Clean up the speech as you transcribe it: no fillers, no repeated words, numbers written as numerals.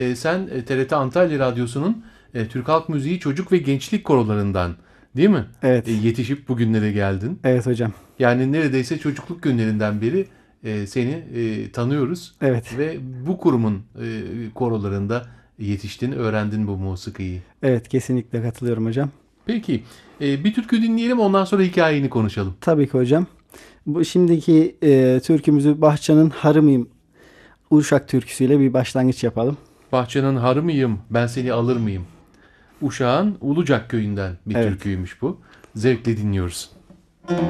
Sen TRT Antalya Radyosu'nun Türk Halk Müziği Çocuk ve Gençlik Korolarından, değil mi? Evet. Yetişip bugünlere geldin. Evet hocam. Yani neredeyse çocukluk günlerinden beri seni tanıyoruz Evet. ve bu kurumun korolarında yetiştin, öğrendin bu musikiyi. Evet, kesinlikle katılıyorum hocam. Peki, bir türkü dinleyelim, ondan sonra hikayeni konuşalım. Tabii ki hocam. Bu şimdiki türkümüzü Bahçe'nin Harımıyım Uşak türküsüyle bir başlangıç yapalım. Bahçenin harı mıyım, ben seni alır mıyım? Uşak'ın Ulucak köyünden bir Evet. türküymüş bu. Zevkle dinliyoruz.